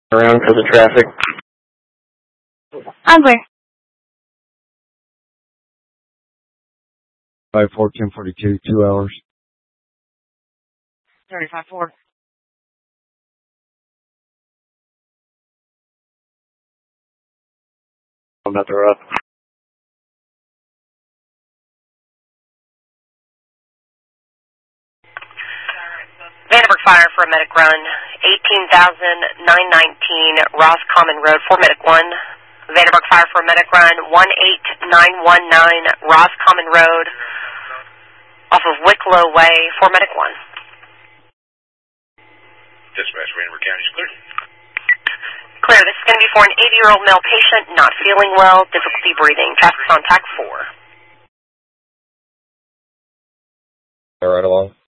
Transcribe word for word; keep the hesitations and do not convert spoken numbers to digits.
Around because of traffic. I'm clear. five four, ten forty-two, two hours. thirty-five four. I'm about to rough. Vandenberg Fire for a medic run, eighteen thousand nine nineteen Ross Common Road for medic one. Vandenberg Fire for a medic run, one eight nine one nine Ross Common Road off of Wicklow Way for medic one. Dispatch, Vandenberg County is clear. Clear. This is going to be for an eighty-year-old male patient, not feeling well, difficulty breathing. Traffic contact four. All right along.